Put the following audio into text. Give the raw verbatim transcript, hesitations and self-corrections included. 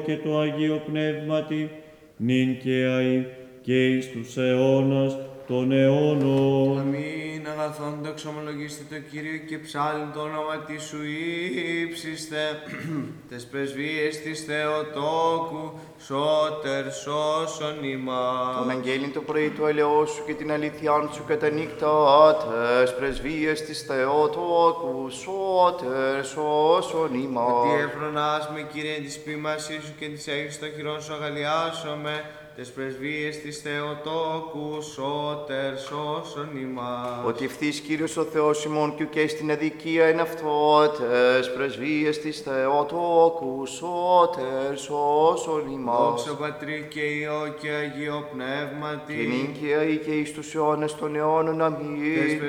και το Αγίο Πνεύματι, νυν και αεί και εις τους αιώνας των αιώνων. Αμήν, αγαθόν το εξομολογήστε το Κύριο και ψάλλον το όνομα της σου ύψιστε, τες πρεσβείες της Θεοτόκου, σώτερ σώσον ημάς. Τον αγγέλιν το πρωί του ελαιός σου και την αλήθειάν σου κατά νύχτα, τες πρεσβείες της Θεοτόκου, σώτερ σώσον ημάς. Ότι εφρονάς με Κύριε της ποιμασής σου και της έγης των χειρών σου αγαλιάσομαι, τες πρεσβείες της Θεοτόκου, σώτερ σώσον ημάς. Ότι ευθύς Κύριος ο Θεός ημών και ουκ στην αδικία εν αυτό, τες πρεσβείες της Θεοτόκου, σώτερ σώσον ημάς. Δόξα Πατρί και Υιό και Αγίο Πνεύματι. Και νυν και αεί και εις τους αιώνας των αιώνων, αμήν. Τες